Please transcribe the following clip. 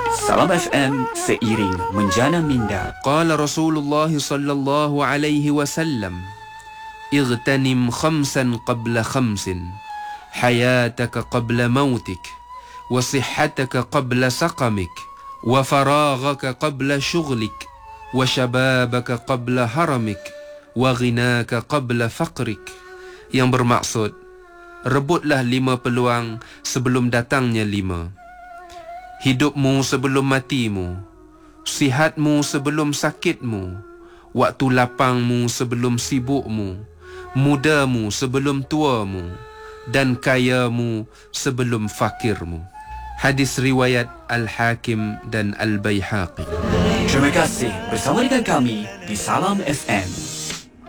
Salam FM, seiring menjana minda. Qala Rasulullah sallallahu alaihi wasallam, اغتنم خمسا قبل خمس حياتك قبل موتك وصحتك قبل سقمك وفراغك قبل شغلك وشبابك قبل هرمك وغناك قبل فقرك. Yang bermaksud, rebutlah 5 peluang sebelum datangnya 5. Hidupmu sebelum matimu, sihatmu sebelum sakitmu, waktu lapangmu sebelum sibukmu, mudamu sebelum tuamu, dan kayamu sebelum fakirmu. Hadis riwayat Al-Hakim dan Al-Baihaqi. Terima kasih bersama dengan kami di Salam FM.